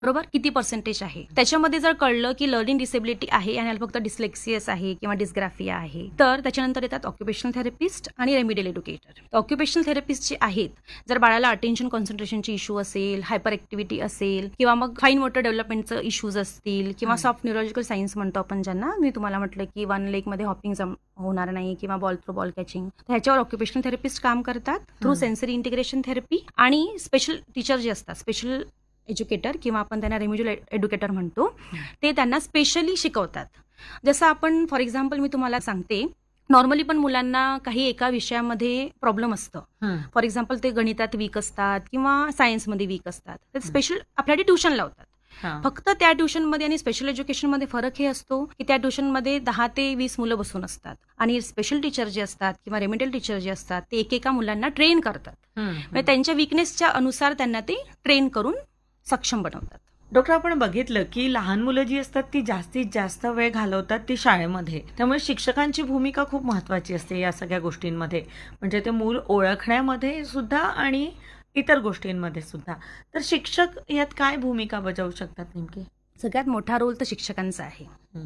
बरोबर, किती पर्सेंटेज आहे. त्याच्यामध्ये जर कळलं की लर्निंग डिसेबिलिटी आहे आणि याला फक्त डिस्लेक्सियस आहे किंवा डिस्ग्राफिया आहे, तर त्याच्यानंतर येतात ऑक्युपेशनल थेरपिस्ट आणि रेमिडियल एज्युकेटर. ऑक्युपेशनल थेरपिस्ट जे आहेत, जर बाळाला अटेन्शन कॉन्सन्ट्रेशनची इश्यू असेल, हायपर ऍक्टिव्हिटी असेल किंवा मग फाईन मोटर डेव्हलपमेंटचं इश्यूज असतील किंवा सॉफ्ट न्यूरोलॉजिकल सायन्स म्हणतो आपण ज्यांना, मी तुम्हाला म्हटलं की वन लेगमध्ये हॉपिंग होणार नाही किंवा बॉल थ्रू बॉल कॅचिंग, तर ह्याच्यावर ऑक्युपेशनल थेरपिस्ट काम करतात थ्रू सेन्सरी इंटिग्रेशन थेरपी. आणि स्पेशल टीचर जे असतात, स्पेशल एज्युकेटर किंवा आपण त्यांना रेमिडियल एज्युकेटर म्हणतो, ते त्यांना स्पेशली शिकवतात. जसं आपण फॉर एक्झाम्पल मी तुम्हाला सांगते, नॉर्मली पण मुलांना काही एका विषयामध्ये प्रॉब्लेम असतं. फॉर एक्झाम्पल ते गणितात वीक असतात किंवा सायन्समध्ये वीक असतात, तर स्पेशल आपल्यासाठी ट्युशन लावतात. फक्त त्या ट्युशनमध्ये आणि स्पेशल एज्युकेशनमध्ये फरक हे असतो की त्या ट्युशनमध्ये 10 ते 20 मुलं बसून असतात आणि स्पेशल टीचर जे असतात किंवा रेमिडियल टीचर जे असतात ते एकेका मुलांना ट्रेन करतात. म्हणजे त्यांच्या विकनेसच्या अनुसार त्यांना ते ट्रेन करून सक्षम बनवतात. डॉक्टर, आपण बघितलं की लहान मुलं जी असतात ती जास्तीत जास्त वेळ घालवतात ती शाळेमध्ये, त्यामुळे शिक्षकांची भूमिका खूप महत्वाची असते या सगळ्या गोष्टींमध्ये, म्हणजे ते मूल ओळखण्यामध्ये सुद्धा आणि इतर गोष्टींमध्ये सुद्धा. तर शिक्षक यात काय भूमिका बजावू शकतात नेमकी? सगळ्यात मोठा रोल तर शिक्षकांचा आहे.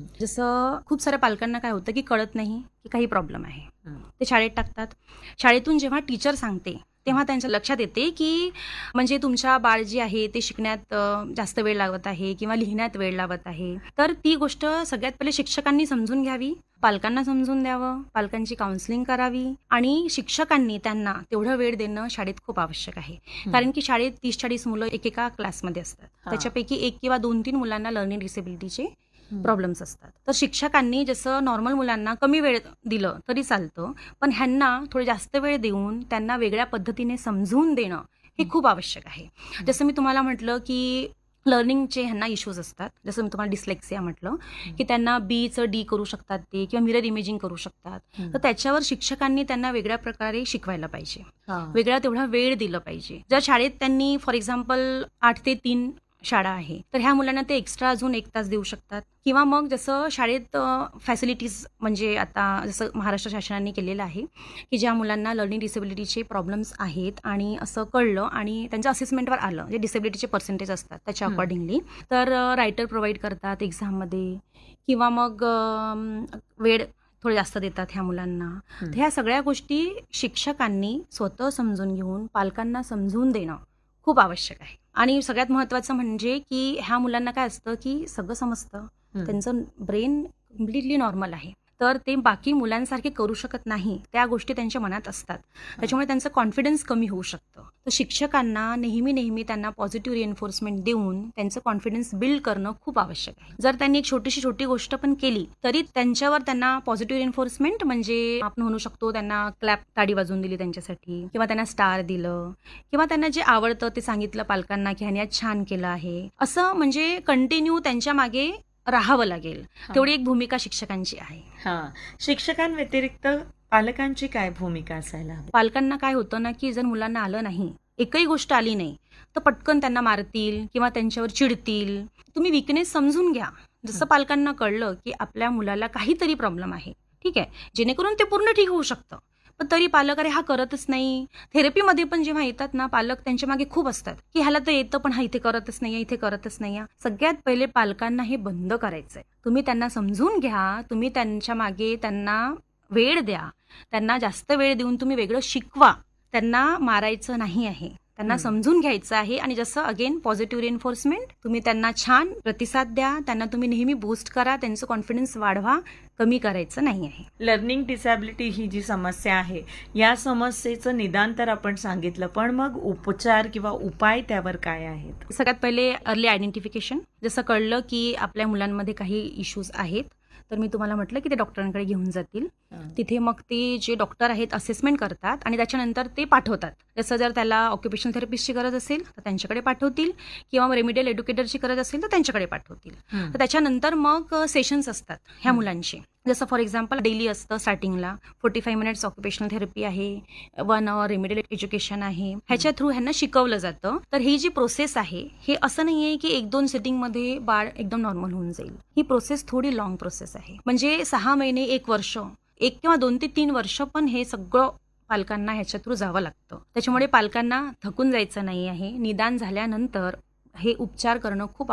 जसं खूप साऱ्या पालकांना काय होतं की कळत नाही की काही प्रॉब्लेम आहे, ते शाळेत टाकतात. शाळेतून जेव्हा टीचर सांगते तेव्हा त्यांच्या लक्षात येते की म्हणजे तुमच्या बाळ जे आहे ते शिकण्यात जास्त वेळ लावत आहे किंवा लिहिण्यात वेळ लावत आहे, तर ती गोष्ट सगळ्यात पहिले शिक्षकांनी समजून घ्यावी, पालकांना समजून द्यावं, पालकांची काउन्सिलिंग करावी आणि शिक्षकांनी त्यांना तेवढं वेळ देणं शाळेत खूप आवश्यक आहे. कारण की शाळेत 30-40 मुलं एकेका क्लासमध्ये असतात, त्याच्यापैकी 1 किंवा 2-3 मुलांना लर्निंग डिसेबिलिटीचे प्रॉब्लेम्स असतात. तर शिक्षकांनी जसं नॉर्मल मुलांना कमी वेळ दिलं तरी चालतं, पण ह्यांना थोडं जास्त वेळ देऊन त्यांना वेगळ्या पद्धतीने समजून देणं हे खूप आवश्यक आहे. जसं मी तुम्हाला म्हटलं की लर्निंगचे ह्यांना इश्यूज असतात, जसं मी तुम्हाला डिस्लेक्सिया म्हटलं की त्यांना बीचं डी करू शकतात ते किंवा मिरर इमेजिंग करू शकतात, तर त्याच्यावर शिक्षकांनी त्यांना वेगळ्या प्रकारे शिकवायला पाहिजे, वेगळा तेवढा वेळ दिला पाहिजे. जर शाळेत त्यांनी फॉर एक्झाम्पल 8 ते 3 शाळा आहे, तर ह्या मुलांना ते एक्स्ट्रा अजून 1 तास देऊ शकतात. किंवा मग जसं शाळेत फॅसिलिटीज, म्हणजे आता जसं महाराष्ट्र शासनाने केलेलं आहे की ज्या मुलांना लर्निंग डिसेबिलिटीचे प्रॉब्लेम्स आहेत आणि असं कळलं आणि त्यांच्या असेसमेंटवर आलं, जे डिसेबिलिटीचे पर्सेंटेज असतात त्याच्या अकॉर्डिंगली, तर रायटर प्रोव्हाइड करतात एक्झाममध्ये किंवा मग वेळ थोडे जास्त देतात ह्या मुलांना. तर ह्या सगळ्या गोष्टी शिक्षकांनी स्वतः समजून घेऊन पालकांना समजून देणं खूप आवश्यक आहे. आणि सगळ्यात महत्त्वाचं म्हणजे की ह्या मुलांना काय असतं की सगळं समजतं, त्यांचं ब्रेन कम्प्लिटली नॉर्मल आहे, तर ते बाकी मुलांसारखे करू शकत नाही, त्या गोष्टी त्यांच्या मनात असतात, त्याच्यामुळे त्यांचं कॉन्फिडन्स कमी होऊ शकतं. तर शिक्षकांना नेहमी त्यांना पॉझिटिव्ह रिएन्फोर्समेंट देऊन त्यांचं कॉन्फिडन्स बिल्ड करणं खूप आवश्यक आहे. जर त्यांनी एक छोटी गोष्ट पण केली तरी त्यांच्यावर त्यांना पॉझिटिव्ह रिएन्फोर्समेंट, म्हणजे आपण म्हणू शकतो त्यांना क्लॅप, ताडी वाजवून दिली त्यांच्यासाठी किंवा त्यांना स्टार दिलं किंवा त्यांना जे आवडतं ते सांगितलं पालकांना की ह्याने छान केलं आहे, असं म्हणजे कंटिन्यू त्यांच्या मागे राहावं लागेल. तेवढी एक भूमिका शिक्षकांची आहे. शिक्षकांव्यतिरिक्त पालकांची काय भूमिका असायला हवी? पालकांना काय होतं ना की जर मुलांना आलं नाही, एकही गोष्ट आली नाही, तर पटकन त्यांना मारतील किंवा त्यांच्यावर चिडतील. तुम्ही विकनेस समजून घ्या. जसं पालकांना कळलं की आपल्या मुलाला काहीतरी प्रॉब्लेम आहे, ठीक आहे, जेणेकरून ते पूर्ण ठीक होऊ शकतं, पण तरी पालक अरे हा करतच नाही. थेरपीमध्ये पण जेव्हा येतात ना पालक, त्यांच्या मागे खूप असतात की ह्याला तर येतं पण हा इथे करतच नाही, इथे करतच नाही. सगळ्यात पहिले पालकांना हे बंद करायचंय. तुम्ही त्यांना समजून घ्या, तुम्ही त्यांच्या मागे त्यांना वेळ द्या, त्यांना जास्त वेळ देऊन तुम्ही वेगळं शिकवा. त्यांना मारायचं नाही आहे, त्यांना समजून घ्यायचं आहे. आणि जसं अगेन पॉझिटिव्ह रिएन्फोर्समेंट, तुम्ही त्यांना छान प्रतिसाद द्या, त्यांना तुम्ही नेहमी बूस्ट करा, त्यांचं कॉन्फिडन्स वाढवा, कमी करायचं नाही आहे. लर्निंग डिसॅबिलिटी ही जी समस्या आहे, या समस्येचं निदान तर आपण सांगितलं, पण मग उपचार किंवा उपाय त्यावर काय आहेत? सगळ्यात पहिले अर्ली आयडेंटिफिकेशन. जसं कळलं की आपल्या मुलांमध्ये काही इश्यूज आहेत, तर मी तुम्हाला म्हटलं की ते डॉक्टरांकडे घेऊन जातील. तिथे मग ते जे डॉक्टर आहेत असेसमेंट करतात आणि त्याच्यानंतर ते पाठवतात. जसं जर त्याला ऑक्युपेशनल थेरपिस्टची गरज असेल तर त्यांच्याकडे पाठवतील किंवा रेमिडियल एज्युकेटरची गरज असेल तर त्यांच्याकडे पाठवतील. तर त्याच्यानंतर मग सेशन्स असतात ह्या मुलांचे. जसं फॉर एक्झाम्पल डेली असतं, स्टार्टिंगला 45 मिनिट्स ऑक्युपेशनल थेरपी आहे, 1 आवर रेमिडियल एज्युकेशन आहे, ह्याच्या थ्रू ह्यांना शिकवलं जातं. तर ही जी प्रोसेस आहे हे असं नाहीये की 1-2 सिटिंगमध्ये बाळ एकदम नॉर्मल होऊन जाईल. ही प्रोसेस थोडी लॉंग प्रोसेस आहे, म्हणजे 6 महिने, 1 वर्ष, 1 किंवा 2 ते 3 वर्ष पण हे सगळं पालकांना ह्याच्या थ्रू जावं लागतं. त्याच्यामुळे पालकांना थकून जायचं नाही आहे. निदान झाल्यानंतर हे उपचार करणं खूप